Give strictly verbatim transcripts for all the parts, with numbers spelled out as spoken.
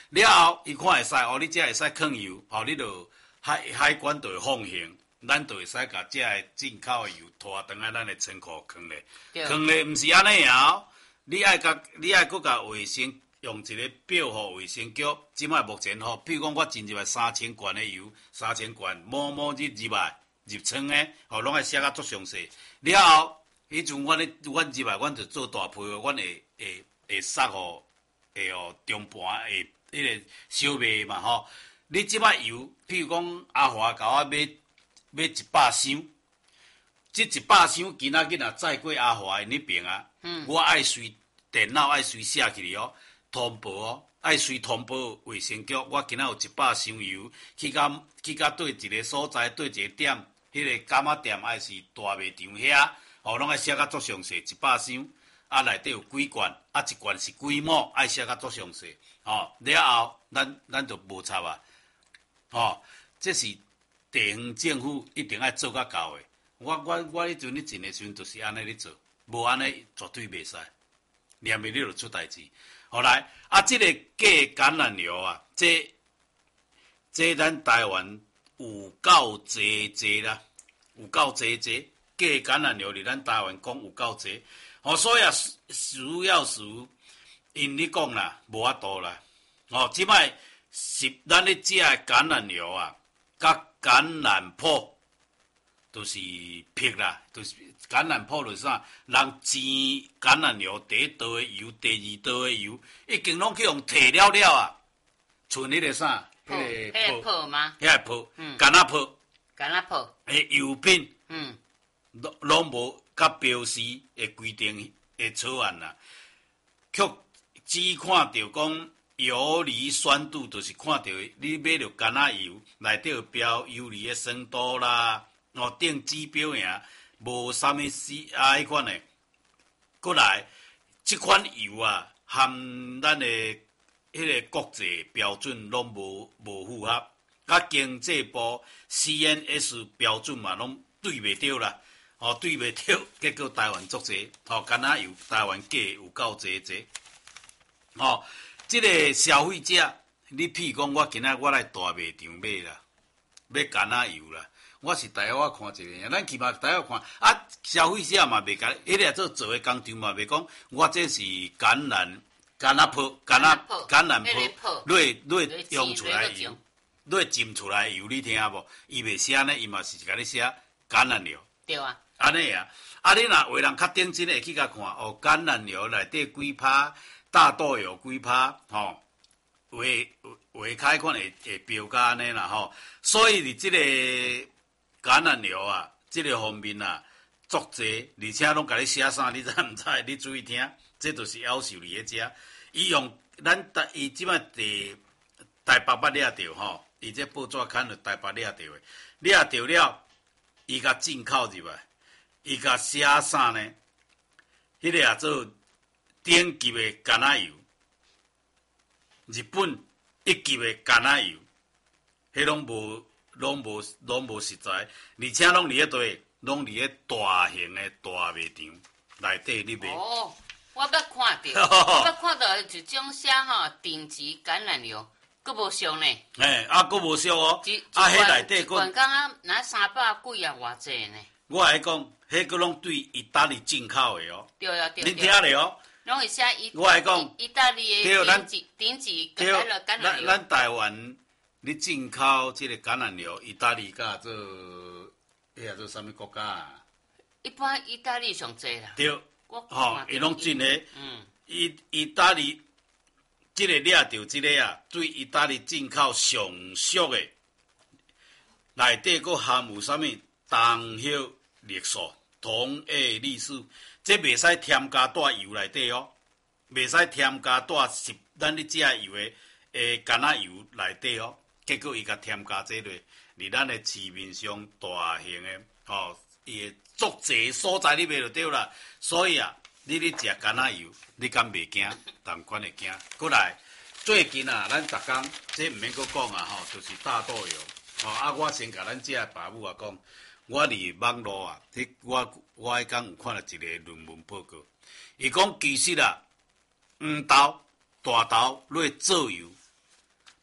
了后，伊看会使，哦，你这会使放油，哦，你就海海关就会放行，咱就会使甲这个进口的油拖倒来咱的仓库放咧。放咧，毋是安尼哦，你爱甲你爱搁甲卫生用一个表号卫生局，即摆目前吼，譬如讲我进入来三千罐的油，三千罐某某日入来入仓的，吼，拢爱写甲足详细。了后，迄阵阮咧，阮入来，阮就做大批，阮会会会送互会互中盘会迄个小卖嘛吼。你即摆油，譬如讲阿华甲我买买一百箱，即一百箱今仔日若载过阿华因迄边啊，嗯、我爱随电脑爱随写起哩哦。通报哦，爱随通报卫生局。我今仔有一百箱油，去甲去甲对一个所在，对一个点，迄、那个柑仔店还是大卖场遐，哦，拢爱写甲足详细，一百箱，啊内底有几罐，啊一罐是几毛，爱写甲足详细，哦，了后咱咱就无插啊，哦，这是地方政府一定爱做甲到的。我我我迄阵咧进的时阵，就是安尼咧做，无安尼绝对袂使，念袂了就出代志。后来啊，这个假感染流啊，这这咱台湾有够济济啦，有够济济假感染流，伫咱台湾讲有够济，哦，所以啊，需要是因你讲啦，无法度啦，哦，即摆是咱咧食的感染流啊，甲感染破，都、就是撇啦，都、就是。感染破就是啥？人钱感染了第一道的油，第二道的油，已经拢去用摕了了啊！剩迄个啥？ 迄个迄个破吗？ 迄个破，嗯，干那破， 干那破， 诶，油品， 嗯， 拢拢无甲标示的规定的草案啦。却只看到讲游离酸度，就是看到你买着干那油，内底有标游离的酸度啦，哦，定指标呀。无啥物事啊，迄款诶，过来，即款油啊，含咱诶迄个国际标准拢无无符合，甲经济部 C N S 标准嘛，拢对袂着啦，哦，对袂着，结果台湾足济，哦，敢若油台湾假有够济济，哦，即、这个消费者，你譬如讲，我今仔我来大卖场买啦，买敢若油啦。我是大约我看一个，咱起码大约看啊，消费者嘛袂甲，迄个做做诶工厂嘛袂讲，我这是橄榄橄榄泡橄榄橄榄泡，落落用出来油，落浸出来油，你听无？伊袂写呢，伊嘛是甲你写橄榄油。 对啊， 安尼啊，啊你若有人较认真会去甲看，哦，橄榄油内底几趴，大豆油几趴，吼，画画开款会会标价安尼啦吼，所以你即、這个。橄榄油啊，这个方面啊，足济，而且拢甲你写啥，你知毋知？你注意听，这就是夭寿你迄只。伊用咱台，伊即摆伫台北捌掠着吼，伊这报纸刊着台北掠着的，掠着了，伊甲进口入来，伊甲写啥呢？迄、那个也做顶级的橄榄油，日本一级的橄榄油，迄拢无。拢无拢无实在，而且拢伫迄块，拢伫迄大型的大卖场内底你卖。 哦，我捌看到，我捌看到一种写吼顶级橄榄油，佫无俗呢。 诶，啊，佫无俗哦。啊，迄内底佫。一罐敢若若三百几啊，偌济呢？ 我来讲，迄佫拢对意大利进口的哦。 对啊，对。 你听咧哦。 拢会写意。 我来讲， 意大利的顶级顶级橄榄橄榄油。 咱咱台湾。你进口即个橄榄油，意大利甲做，迄个做啥物国家啊？ 一般意大利上济啦。 对，吼，伊拢进诶。 嗯。 意意大利，即、這個掠着即個啊，对意大利进口上俗诶，内底佫含有啥物东hiệu绿素、同 A 丽素，这袂使添加在油内底哦，袂使添加在是咱咧食油诶诶橄榄油内底哦。结果伊甲添加这类，伫咱的市面上大型的，吼，伊会足济所在你买就对啦。所以啊，你咧食橄榄油，你敢袂惊？但款会惊。过来，最近啊，咱逐工这毋免阁讲啊，吼，就是大豆油。吼啊，我先甲咱这爸母啊讲，我伫网络啊，迄我我迄天有看到一个论文报告，伊讲其实啊，黄豆、大豆落做油。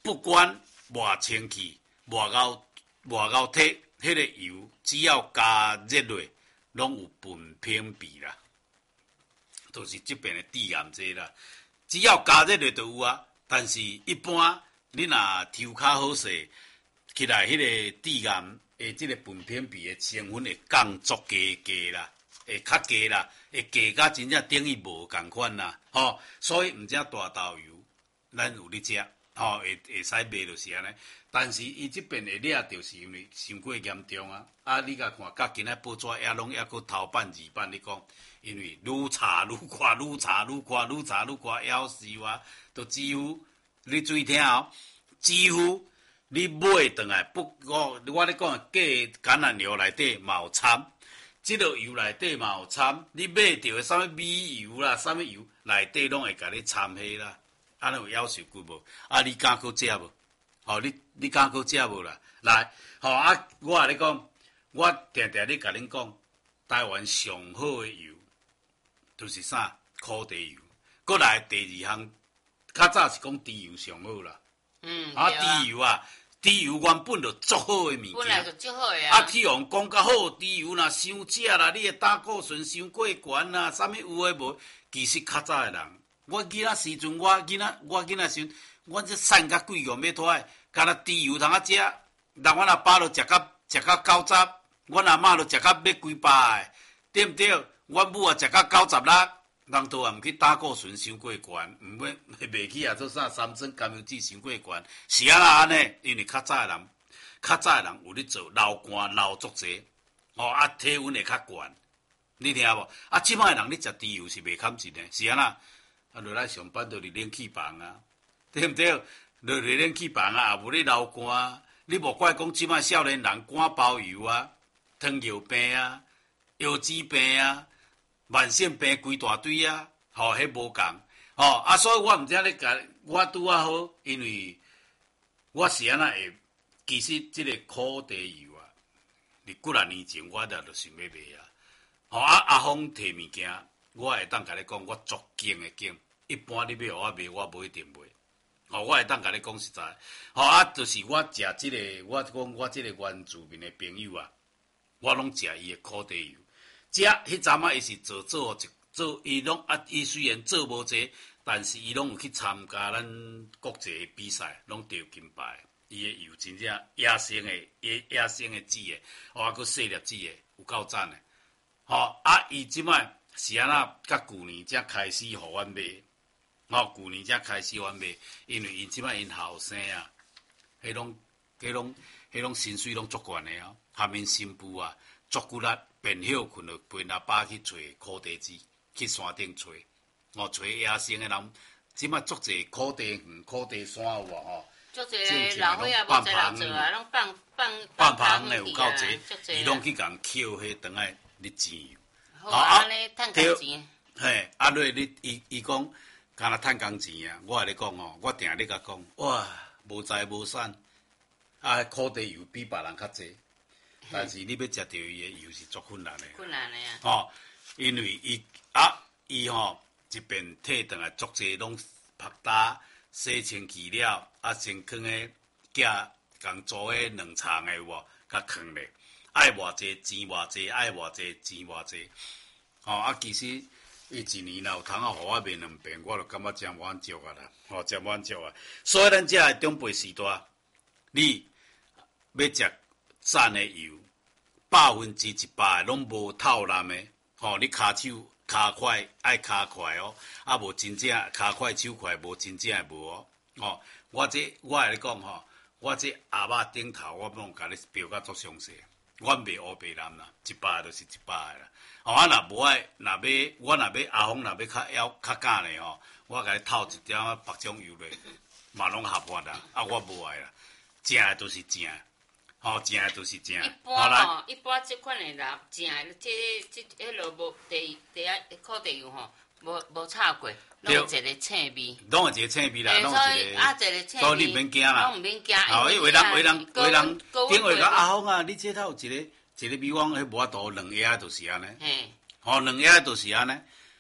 不管偌清气、偌高、偌高体，迄个油只要加热落，拢有分品比啦。就是这边的致癌剂啦，只要加热落就有啊。但是一般你若抽较好势起来，迄个致癌的即个分品比的成分会降足加加啦，会较加啦，会加甲真正等于无共款啦。吼、哦，所以毋只大豆油，咱有咧食，吼、哦，会会使卖就是安尼。但是伊即边会掠，就是因为伤过严重啊！啊，你甲看，甲今仔报纸也拢抑搁头版二版你讲，因为愈查愈看，愈查愈看，愈查愈看，夭寿啊！都几乎你注意听哦，几乎你买转来不我我咧讲假橄榄油内底嘛有掺，即落油内底嘛有掺，你买着的啥物米油啦，啥物油内底拢会甲你掺迄啦，安尼有夭寿久无？啊，你敢搁食无？吼、哦，你你敢搁食无啦？来，吼、哦、啊！我啊咧讲，我定定咧甲恁讲，台湾上好的油就是啥？苦茶油。过来第二项，较早是讲猪油上好啦。 嗯， 啊，猪油啊，猪油原本就足好的物件。 本来就足好的啊。 啊，譬如讲较好，猪油若伤食啦，你的胆固醇伤过悬啦，啥物有诶无？其实较早的人，我囡仔时阵，我囡仔我囡仔时阵。我这瘦甲贵用要拖诶，干那猪油通啊食，人阮阿爸都食到食到九十，阮阿嬷都食到要几百个，对毋对？阮母啊食到九十六，人都也毋去胆固醇伤过悬，毋免袂去啊做啥三酸甘油酯伤过悬，是啊啦安尼，因为较早诶人，较早诶人有咧做流汗流足济，哦啊体温会较悬，你听无？啊即摆诶人咧食猪油是袂堪钱诶，是啊啦，啊落来上班都伫冷气房啊。对毋对？落去冷气房啊，也无咧流汗，你无怪讲即摆少年人肝包油啊、糖尿病啊、腰子病啊、慢性病规大堆啊，吼、哦，迄无共，吼、哦、啊，所以我毋知咧甲我拄啊好，因为我是安那会，其实即个苦茶油啊，伫几啊年前我著就想要买啊，吼、哦、啊阿峰摕物件，我会当甲你讲，我足勁诶勁，一般你要互我买，我无一定买。哦，我会当甲你讲实在，吼、哦、啊，就是我食即、这个，我讲我即个原住民的朋友啊，我拢食伊的苦茶油。食迄阵仔伊是做做一做，伊拢啊，伊虽然做无济，但是伊拢有去参加咱国际比赛，拢得金牌。伊的油真正野生的，野野生的籽的，哦，啊，佮细粒籽的，有够赞的。吼、哦、啊，伊即摆是安那，甲旧年才开始互阮买。哦，旧年才开始阮卖，因为因即摆因后生啊，迄拢、迄拢、迄拢薪水拢足悬的哦，含因新妇啊，足骨力变休困就陪阿爸去找苦茶籽，去山顶找，哦，找野生的人，即摆足侪苦茶园、苦茶山有无吼？ 足侪老伙仔无侪人做啊，拢放放放放的有够侪，伊拢去共捡迄等下你钱油， 好啊，安尼趁工钱。 嘿，啊，你你伊伊讲。敢若趁工钱啊！我甲你讲哦，我定咧甲讲，哇，无财无产，啊，苦茶油比别人较济，但是你要食到伊的油是足困难的。 困难的啊！ 哦，因为伊啊，伊吼一边摕转来足济拢拍打洗清气了，啊，先放诶架共做诶两层诶有无？甲放咧，爱偌济钱偌济，爱偌济钱偌济。哦，啊，其實伊一年若有通啊，互我面兩遍，我就感覺真滿足啊啦，吼、哦，真滿足啊。所以咱遮個長輩時代，你要食讚的油，百分之一百攏無透濫的，吼、哦，你骹手骹快愛骹快哦，啊無真正骹快手快無真正的無哦。哦，我這我來講吼，我這阿嬤頂頭我攏甲你標甲足詳細。阮袂烏白藍啦，一百就是一百個啦。哦，啊若無愛，若要我若要阿峰若要較要較敢咧吼，我甲你透一點仔白種油咧，嘛拢合法啦。啊，我無愛啦，正誒都是正，吼、哦，正誒都是正。 一般吼，一般即款誒啦，正誒即即迄落無第第一苦茶油吼，無無炒過，攏有一個青味。攏有一個青味啦，攏有一個。啊，一個青味。所以你毋免驚啦。攏毋免驚。哦，因為人為人為人，頂話講阿峰啊，你這頭有一個一個米網，迄無法度兩個就是安尼。嘿。吼，兩個就是安尼。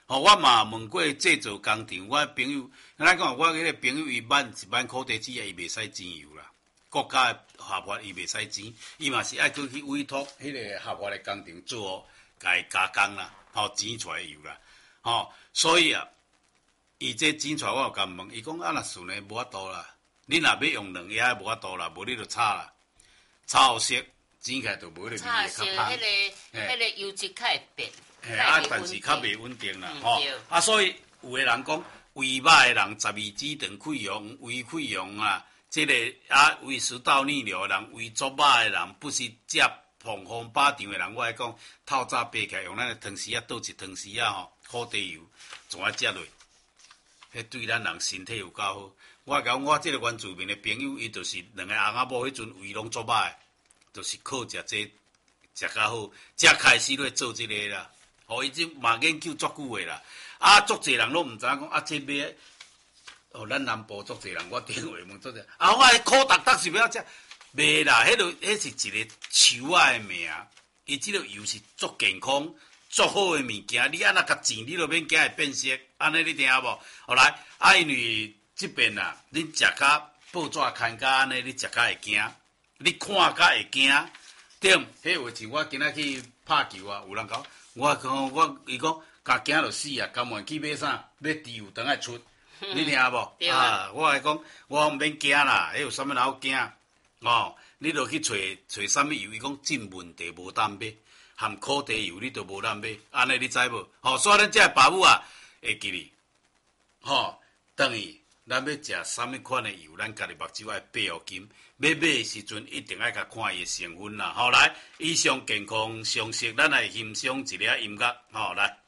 吼、哦，我嘛问过制造工厂，我朋友，咱讲我迄个朋友伊挽一挽苦地枝啊，伊袂使煎油啦。国家的合法伊袂使煎，伊嘛是爱去去委托迄个合法的工厂做，甲伊加工啦，吼、哦、煎出来油啦，吼、哦，所以啊，伊这煎出来我有甲问，伊讲啊若顺的无法度啦，你若要用两叶无法度啦，无你就炒啦，炒好色煎起来就无咧味会较香。 炒色，迄个迄个油脂较会变。 嘿啊，但是较袂稳定啦，吼、嗯哦。啊，所以有个人讲，胃歹的人十二指肠溃疡、胃溃疡啊，即、這個啊胃食道逆流的人、胃作歹的人，不是食碰风巴掌的人，我来讲，透早爬起来用咱的汤匙啊倒一汤匙啊吼，苦地油，怎啊食落，迄对咱人身体有够好。我讲我即个原住民的朋友，伊就是两个翁仔某，迄阵胃拢作歹，就是靠食这食较好，才开始咧做即个啦。吼，伊即嘛研究足久诶啦，啊，足侪人拢毋知影讲啊，即要，哦，咱南部足侪人，我电话问足侪，啊，我苦达达是要食，袂啦，迄个迄是一个树仔诶命，伊即个油是足健康、足好诶物件，你安那甲煎，你就免惊会变色，安尼你听无？后来啊，因为即边啊，恁食较报纸看甲安尼，你食较会惊，你看甲会惊，对，迄话是我今仔去拍球啊，有人讲。我讲我伊讲，甲惊就死啊！甘愿去买啥？买猪油等下出，你听无？啊！我来讲，我毋免惊啦，迄有啥物人好惊？哦，你著去找找啥物油？伊讲进问题无当买，含苦地油你都无当买，安尼你知无？吼、哦，所以咱这爸母啊，会记哩，吼、哦，等于咱要食啥物款的油，咱家己目睭爱闭互紧。要买的时阵一定爱甲看伊的成分啦。好，来，以上健康常识，咱来欣赏一个音乐。好，来。